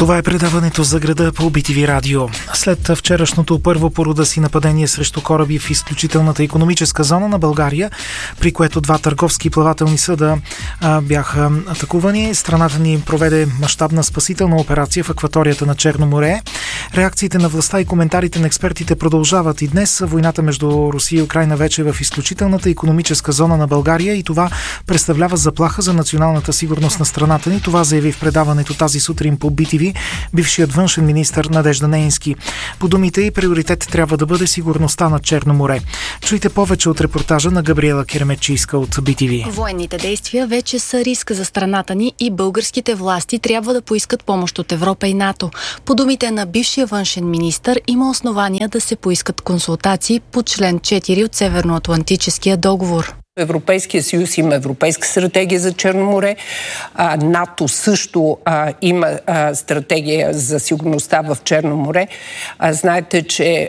Това е предаването за града по BTV Радио. След вчерашното първо по рода си нападение срещу кораби в изключителната икономическа зона на България, при което два търговски плавателни съда бяха атакувани, страната ни проведе мащабна спасителна операция в акваторията на Черно море. Реакциите на властта и коментарите на експертите продължават и днес. Войната между Русия и Украйна вече е в изключителната икономическа зона на България и това представлява заплаха за националната сигурност на страната ни. Това заяви в предаването тази сутрин по BTV бившият външен министър Надежда Нейнски. По думите й, приоритет трябва да бъде сигурността на Черно море. Чуйте повече от репортажа на Габриела Киремечийска от BTV. Военните действия вече са риск за страната ни и българските власти трябва да поискат помощ от Европа и НАТО. По думите на бившия външен министър, има основания да се поискат консултации по член 4 от Северноатлантическия договор. Европейския съюз има европейска стратегия за Черно море. НАТО също има стратегия за сигурността в Черно море. Знаете, че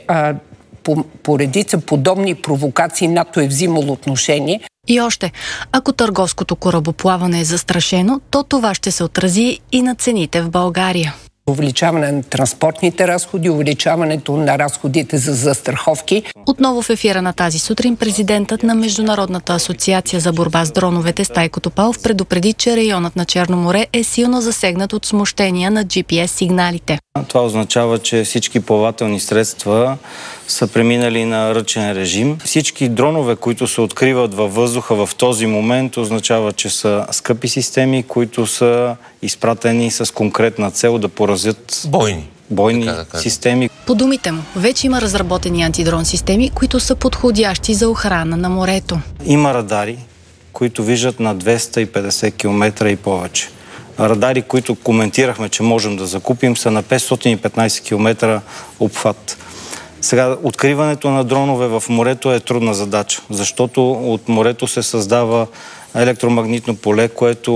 по редица подобни провокации НАТО е взимало отношение. И още, ако търговското корабоплаване е застрашено, то това ще се отрази и на цените в България. Увеличаване на транспортните разходи, увеличаването на разходите за застраховки. Отново в ефира на тази сутрин президентът на Международната асоциация за борба с дроновете Стайко Топалов предупреди, че районът на Черно море е силно засегнат от смущения на GPS сигналите. Това означава, че всички плавателни средства са преминали на ръчен режим. Всички дронове, които се откриват във въздуха в този момент, означава, че са скъпи системи, които са изпратени с конкретна цел да поразят бойни системи. По думите му, вече има разработени антидрон системи, които са подходящи за охрана на морето. Има радари, които виждат на 250 км и повече. Радари, които коментирахме, че можем да закупим, са на 515 км обхват. Сега, откриването на дронове в морето е трудна задача, защото от морето се създава електромагнитно поле, което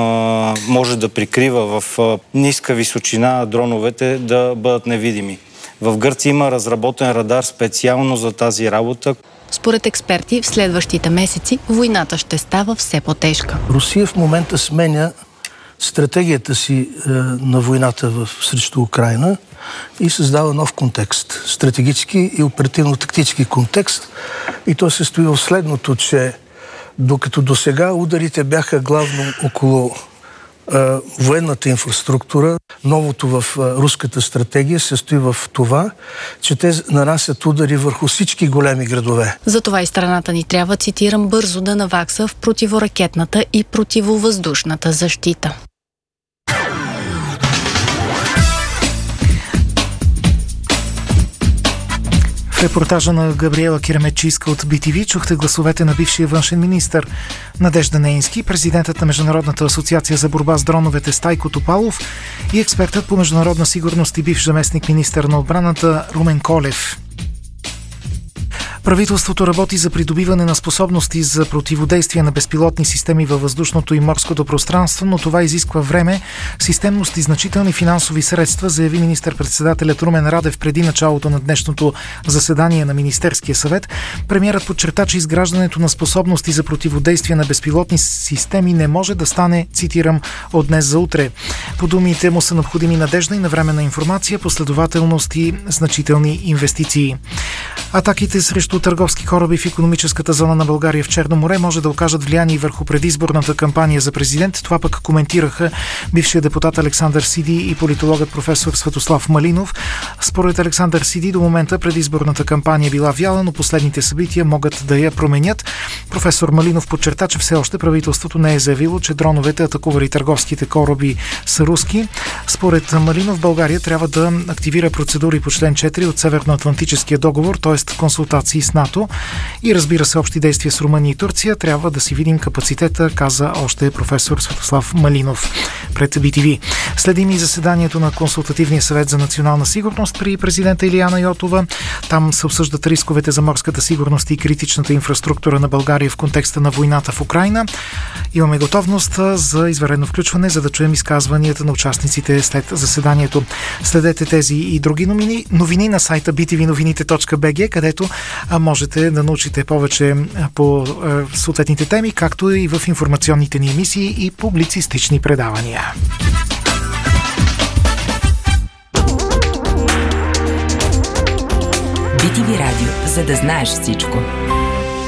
може да прикрива в ниска височина дроновете да бъдат невидими. В Гърция има разработен радар специално за тази работа. Според експерти, в следващите месеци войната ще става все по-тежка. Русия в момента сменя стратегията си на войната срещу Украйна и създава нов контекст. Стратегически и оперативно-тактически контекст. И то се състои в следното, че докато досега ударите бяха главно около военната инфраструктура, новото в руската стратегия се състои в това, че те нанасят удари върху всички големи градове. Затова и страната ни трябва, цитирам, бързо да навакса в противоракетната и противовъздушната защита. В репортажа на Габриела Киремечийска от BTV чухте гласовете на бившия външен министър Надежда Нейнски, президентът на Международната асоциация за борба с дроновете Стайко Топалов и експертът по международна сигурност и бивш заместник министър на отбраната Румен Колев. Правителството работи за придобиване на способности за противодействие на безпилотни системи във въздушното и морското пространство, но това изисква време, системност и значителни финансови средства, заяви министър-председателят Румен Радев преди началото на днешното заседание на Министерския съвет. Премиерът подчерта, че изграждането на способности за противодействие на безпилотни системи не може да стане, цитирам, от днес за утре. По думите му са необходими надежда и навременна информация, последователност и значителни инвестиции. Атаките срещу търговски кораби в икономическата зона на България в Черно море може да окажат влияние върху предизборната кампания за президент. Това пък коментираха бившия депутат Александър Сиди и политологът професор Светослав Малинов. Според Александър Сиди до момента предизборната кампания била вяла, но последните събития могат да я променят. Професор Малинов подчерта, че все още правителството не е заявило, че дроновете, атакували търговските кораби, са руски. Според Малинов България трябва да активира процедури по член 4 от Северноатлантическия договор, т.е. консултации с НАТО и разбира се общи действия с Румъния и Турция. Трябва да си видим капацитета, каза още професор Светослав Малинов пред BTV. Следим и заседанието на Консултативния съвет за национална сигурност при президента Илияна Йотова. Там се обсъждат рисковете за морската сигурност и критичната инфраструктура на България в контекста на войната в Украйна. Имаме готовност за извънредно включване, за да чуем изказванията на участниците след заседанието. Следете тези и други новини на сайта btvnovinite.bg, където можете да научите повече по съответните теми, както и в информационните ни емисии и публицистични предавания. BTV Радио, за да знаеш всичко.